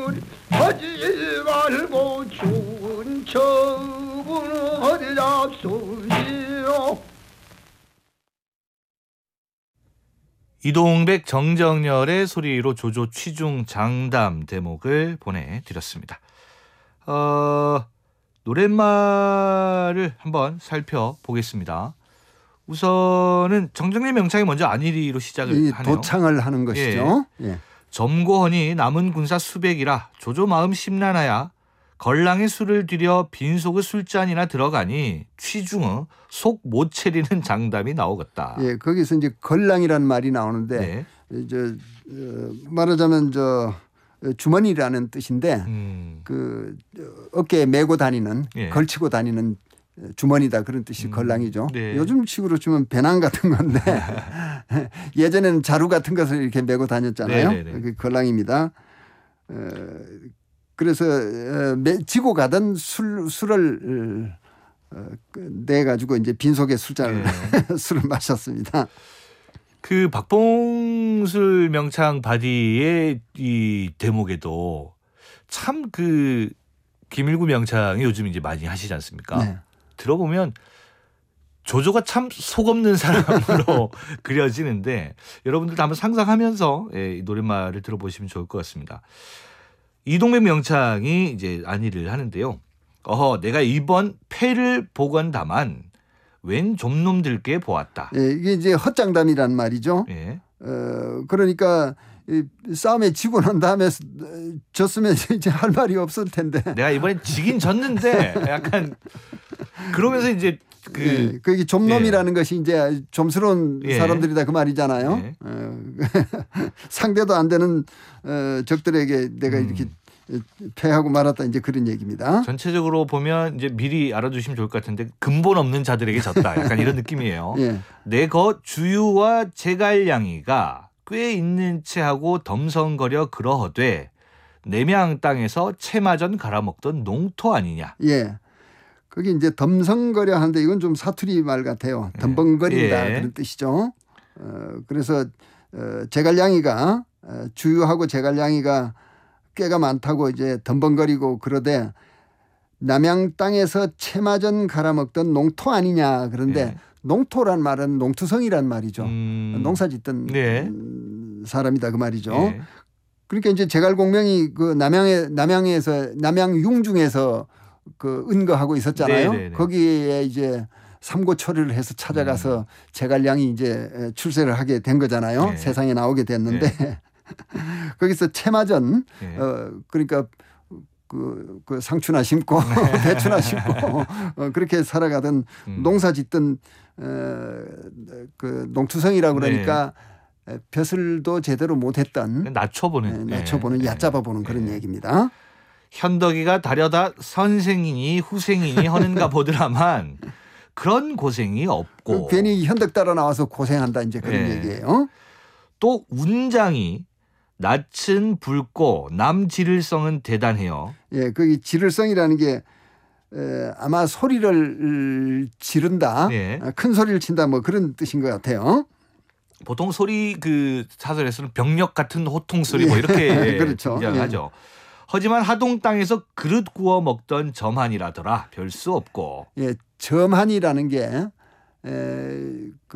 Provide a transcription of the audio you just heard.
하지 말고 좋은 척은 어디 잡수시오. 이동백 정정열의 소리로 조조 취중 장담 대목을 보내드렸습니다. 노랫말을 한번 살펴보겠습니다. 우선은 정정열 명창이 먼저 안일이로 시작을 하네요. 도창을 하는 것이죠. 예. 예. 점고허니 남은 군사 수백이라 조조 마음 심란하야 걸랑에 술을 들여 빈속의 술잔이나 들어가니 취중의 속 못 차리는 장담이 나오겠다. 예, 거기서 이제 걸랑이란 말이 나오는데 말하자면 주머니라는 뜻인데 그 어깨에 메고 다니는 걸치고 다니는 주머니다 그런 뜻이 걸랑이죠. 네. 요즘 식으로 주면 배낭 같은 건데 예전에는 자루 같은 것을 이렇게 메고 다녔잖아요. 그게 걸랑입니다. 그래서 지고 가던 술을 내 가지고 이제 빈속에 술잔을 술을 마셨습니다. 그 박봉술 명창 바디의 이 대목에도 참 그 김일구 명창이 요즘 이제 많이 하시지 않습니까? 네. 들어보면 조조가 참 속 없는 사람으로 그려지는데 여러분들도 한번 상상하면서 이 노랫말을 들어보시면 좋을 것 같습니다. 이동백 명창이 이제 안일을 하는데요. 내가 이번 패를 보건 다만 웬 좀놈들께 보았다. 예, 이게 이제 헛장담이란 말이죠. 예. 그러니까 싸움에 지고 난 다음에 졌으면 이제 할 말이 없을 텐데. 내가 이번엔 지긴 졌는데 약간 그러면서 이제 그게 좀놈이라는 것이 이제 좀스러운 사람들이다 그 말이잖아요. 상대도 안 되는 적들에게 내가 이렇게 패하고 말았다 이제 그런 얘기입니다. 전체적으로 보면 이제 미리 알아두시면 좋을 것 같은데 근본 없는 자들에게 졌다. 약간 이런 느낌이에요. 예. 내거 주유와 제갈량이가 꽤 있는 채하고 덤성거려 그러하되 내명 땅에서 채마전 갈아먹던 농토 아니냐. 예. 거기 이제 덤성거려 하는데 이건 좀 사투리 말 같아요. 덤벙거린다 그런 뜻이죠. 그래서 제갈량이가 주유하고 제갈량이가 꽤가 많다고 이제 덤벙거리고 그러되 남양 땅에서 채마전 갈아먹던 농토 아니냐. 그런데 농토란 말은 농투성이란 말이죠. 농사짓던 사람이다 그 말이죠. 그러니까 이제 제갈공명이 그 남양에서 남양융중에서 그 은거하고 있었잖아요. 거기에 이제 삼고 처리를 해서 찾아가서 제갈량이 이제 출세를 하게 된 거잖아요. 세상에 나오게 됐는데 거기서 채마전 그러니까 그 상추나 심고 배추나 심고 그렇게 살아가던 농사짓던 그 농투성이라고 그러니까 벼슬도 제대로 못했던 낮춰보는 얕잡아보는 그런 얘기입니다. 현덕이가 다려다 선생이니 후생이니 하는가 보더라만 그런 고생이 없고 괜히 현덕 따라 나와서 고생한다 이제 그런 얘기예요. 또 운장이 낯은 붉고 남지를성은 대단해요. 예, 그 지를성이라는 게 아마 소리를 지른다, 큰 소리를 친다 뭐 그런 뜻인 것 같아요. 보통 소리 그 사설에서는 병력 같은 호통 소리 뭐 이렇게 그렇죠. 등장하죠. 하지만 하동 땅에서 그릇 구워 먹던 점한이라더라 별 수 없고. 예, 점한이라는 게